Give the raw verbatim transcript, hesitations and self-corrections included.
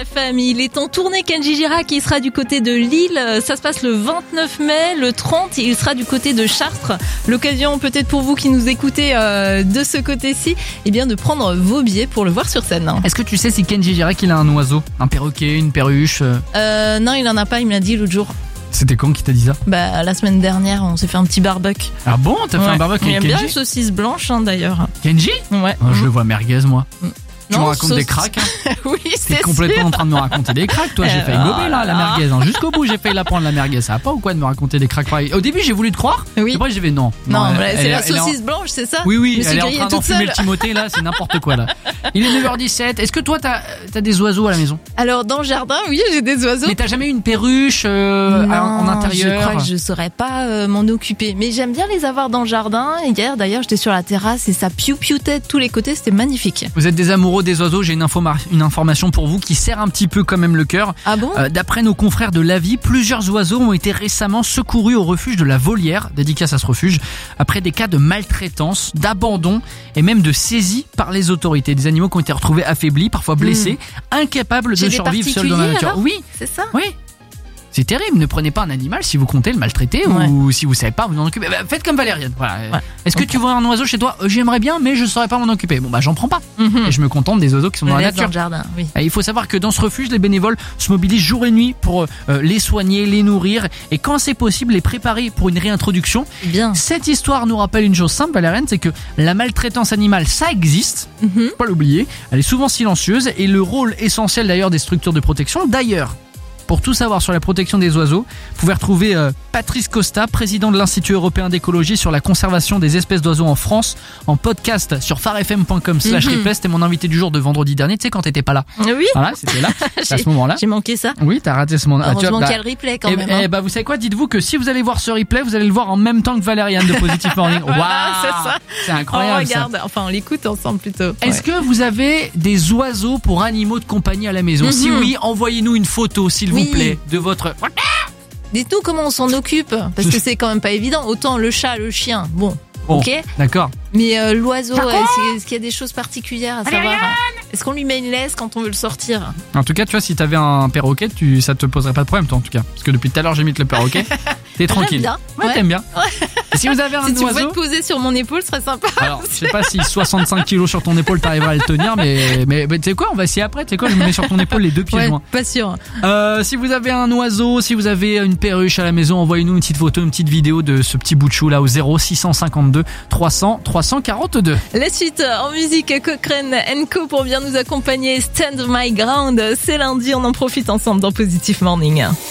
Famille, il est en tournée. Kenji Girac, il sera du côté de Lille. Ça se passe le vingt-neuf mai, le trente, il sera du côté de Chartres. L'occasion peut-être pour vous qui nous écoutez euh, de ce côté-ci, eh bien de prendre vos billets pour le voir sur scène. Est-ce que tu sais si Kenji Girac il a un oiseau, un perroquet, une perruche euh... Euh, non, il en a pas. Il me l'a dit l'autre jour. C'était quand qui t'a dit ça? Bah la semaine dernière, on s'est fait un petit barbecue. Ah bon, t'as ouais. fait un barbecue avec Kenji? Il aime Kenji? bien les saucisses blanches hein, d'ailleurs. Kenji? Ouais. Oh, je le vois merguez moi. Mm. Tu non, me racontes sauce... des cracks hein. Oui, c'est T'es complètement sûr. en train de me raconter des cracks, toi. J'ai Euh, failli gober là, oh la là. merguez. Hein. Jusqu'au bout, j'ai failli la prendre la merguez. Ça va pas ou quoi de me raconter des cracks pareils? Au début, j'ai voulu te croire. Oui. Après, j'ai fait non. Non, elle- bah, elle c'est est- la elle est en- saucisse blanche, c'est ça? Oui, Je oui, me suis elle est en grillée train toute d'enfumer seule. le Timothée là, c'est n'importe quoi là. Il est neuf heures dix-sept. Est-ce que toi, t'as as des oiseaux à la maison? Alors dans le jardin, oui, j'ai des oiseaux. Mais t'as jamais eu une perruche euh, Non, en intérieur? je crois que je saurais pas euh, m'en occuper. Mais j'aime bien les avoir dans le jardin. Hier, d'ailleurs, j'étais sur la terrasse et ça piou-pioutait de tous les côtés. C'était magnifique. Vous êtes des amoureux des oiseaux, j'ai une, informa- une information pour vous qui serre un petit peu quand même le cœur. Ah bon? Euh, D'après nos confrères de l'A V I, plusieurs oiseaux ont été récemment secourus au refuge de la Volière, dédicace à ce refuge, après des cas de maltraitance, d'abandon et même de saisie par les autorités. Des animaux qui ont été retrouvés affaiblis, parfois blessés, mmh. incapables Chez de des survivre seuls dans la nature. alors Oui, C'est ça? oui. C'est terrible, ne prenez pas un animal si vous comptez le maltraiter Ouais. ou si vous savez pas vous en occuper. Bah, faites comme Valériane. Voilà. Ouais. Est-ce que tu vois un oiseau chez toi? Euh, J'aimerais bien, mais je saurais pas m'en occuper. Bon bah j'en prends pas. Mhm. Et je me contente des oiseaux qui sont On dans la les laisse nature. dans le jardin, oui. Et il faut savoir que dans ce refuge, les bénévoles se mobilisent jour et nuit pour euh, les soigner, les nourrir et quand c'est possible, les préparer pour une réintroduction. Bien. Cette histoire nous rappelle une chose simple, Valériane, c'est que la maltraitance animale, ça existe. Mhm. Faut pas l'oublier. Elle est souvent silencieuse et le rôle essentiel d'ailleurs des structures de protection. D'ailleurs, pour tout savoir sur la protection des oiseaux, vous pouvez retrouver euh, Patrice Costa, président de l'Institut européen d'écologie sur la conservation des espèces d'oiseaux en France, en podcast sur farfm point com slash replay. C'était mon invité du jour de vendredi dernier, tu sais quand t'étais pas là. Oui. Voilà, c'était là, à ce J'ai- moment-là. J'ai manqué ça. Oui, t'as raté ce moment. Ah, tu vois, Heureusement bah, qu'il y a le replay quand eh, même. eh, hein. bah, vous savez quoi, dites-vous que si vous allez voir ce replay, vous allez le voir en même temps que Valériane de Positive Morning. Voilà, Waouh, c'est ça. c'est On incroyable ça. regarde, enfin on l'écoute ensemble plutôt. Est-ce Ouais. que vous avez des oiseaux pour animaux de compagnie à la maison? Mhm. Si oui, envoyez-nous une photo, s'il Oui. vous plaît, de votre... Dites-nous comment on s'en occupe, parce que c'est quand même pas évident. Autant le chat, le chien, bon, Bon, ok. d'accord. Mais euh, l'oiseau, Par euh, contre- est-ce est-ce qu'il y a des choses particulières à savoir? Est-ce qu'on lui met une laisse quand on veut le sortir? En tout cas, tu vois, si t'avais un perroquet, tu, ça te poserait pas de problème, toi, en tout cas. Parce que depuis tout à l'heure, j'imite le perroquet. T'es tranquille. J'aime bien. Ouais, Ouais. t'aimes bien. Et si vous avez un Si tu pouvais oiseau... te poser sur mon épaule, ce serait sympa. Alors, je sais pas si soixante-cinq kilos sur ton épaule, t'arriveras à le tenir, mais, mais, mais tu sais quoi, on va essayer après. Tu sais quoi, je me mets sur ton épaule les deux pieds Ouais, joints. pas sûr. Euh, si vous avez un oiseau, si vous avez une perruche à la maison, envoyez-nous une petite photo, une petite vidéo de ce petit bout de chou là au zéro six cent cinquante-deux trois cents trois cent quarante-deux. La suite en musique, Cochrane and Co pour bien nous accompagner. Stand My Ground, c'est lundi, on en profite ensemble dans Positive Morning.